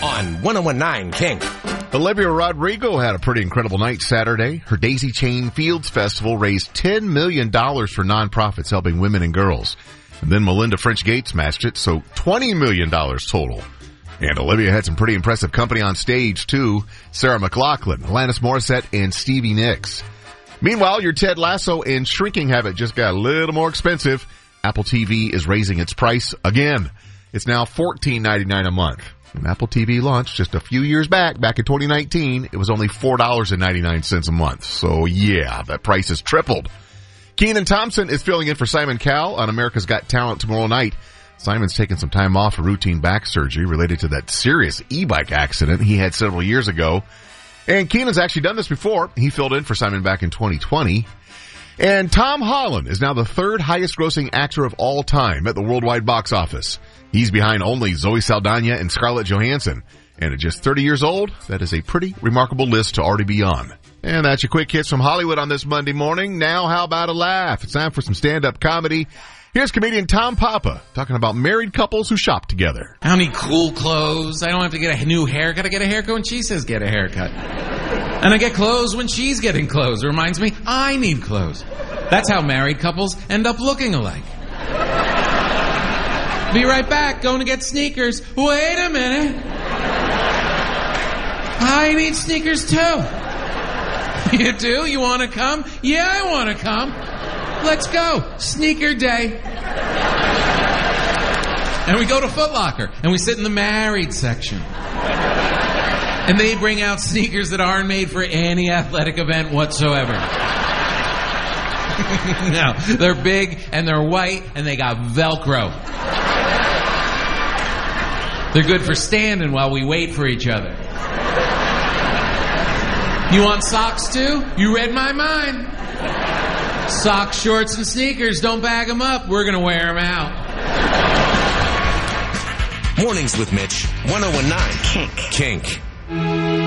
on 101.9 Kink. Olivia Rodrigo had a pretty incredible night Saturday. Her Daisy Chain Fields Festival raised $10 million for nonprofits helping women and girls. And then Melinda French Gates matched it, so $20 million total. And Olivia had some pretty impressive company on stage, too. Sarah McLachlan, Alanis Morissette, and Stevie Nicks. Meanwhile, your Ted Lasso and Shrinking Habit just got a little more expensive. Apple TV is raising its price again. It's now $14.99 a month. When Apple TV launched just a few years back in 2019, it was only $4.99 a month. So yeah, that price has tripled. Kenan Thompson is filling in for Simon Cowell on America's Got Talent tomorrow night. Simon's taking some time off for routine back surgery related to that serious e-bike accident he had several years ago. And Kenan's actually done this before. He filled in for Simon back in 2020. And Tom Holland is now the third highest grossing actor of all time at the worldwide box office. He's behind only Zoe Saldana and Scarlett Johansson. And at just 30 years old, that is a pretty remarkable list to already be on. And that's your quick hits from Hollywood on this Monday morning. Now how about a laugh? It's time for some stand-up comedy. Here's comedian Tom Papa talking about married couples who shop together. I don't need cool clothes. I don't have to get a new haircut. I get a haircut when she says get a haircut. And I get clothes when she's getting clothes. It reminds me, I need clothes. That's how married couples end up looking alike. Be right back. Going to get sneakers. Wait a minute. I need sneakers too. You do? You want to come? Yeah, I want to come. Let's go. Sneaker day. And we go to Foot Locker, and we sit in the married section. And they bring out sneakers that aren't made for any athletic event whatsoever. No, they're big, and they're white, and they got Velcro. They're good for standing while we wait for each other. You want socks too? You read my mind. Socks, shorts, and sneakers. Don't bag them up. We're going to wear them out. Mornings with Mitch, 101.9 Kink.